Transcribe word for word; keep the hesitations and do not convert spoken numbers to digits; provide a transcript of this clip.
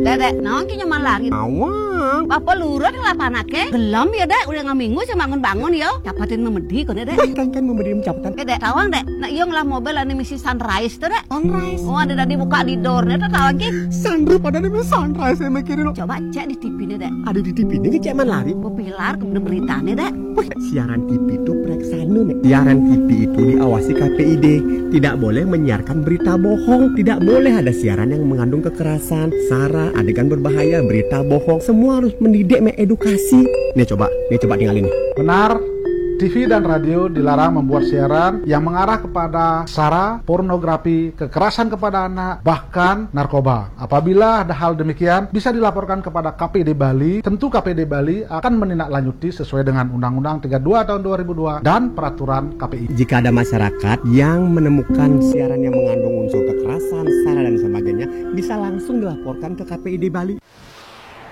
Dek, naon ki nyaman lari? Awang. Bapak lurut lapanake. Gelem ya, Dek. Udah ngaminggu saya bangun-bangun ya. Capatin memedi kok, Dek. Kan kan memberi mencaputan. Oke, Dek, tawang, Dek. Nah, iya ngelah mobil ane misi Sunrise tuh, Dek. Sunrise. Oh, ada tadi buka di door-nya tuh tawang ki. Sunroof pada nih sunrise saya mikirin. Coba cek di T V nih, Dek. Ada di T V ini ngecek man lari. Pepilar kemudian beritanya, Dek. Wih, siaran T V itu preksana nih. Siaran T V itu diawasi K P I D. Tidak boleh menyiarkan berita bohong. Tidak boleh ada siaran yang mengandung kekerasan, sara, adegan berbahaya, berita bohong. Semua harus mendidik, mengedukasi. Nih coba, nih coba tinggalin nih. Benar, T V dan radio dilarang membuat siaran yang mengarah kepada sara, pornografi, kekerasan kepada anak, bahkan narkoba. Apabila ada hal demikian, bisa dilaporkan kepada K P I D Bali. Tentu K P I D Bali akan menindaklanjuti sesuai dengan Undang-Undang tiga puluh dua tahun dua ribu dua dan peraturan K P I. Jika ada masyarakat yang menemukan siaran yang mengandung unsur kekerasan, sara dan sebagainya, bisa langsung dilaporkan ke K P I D Bali.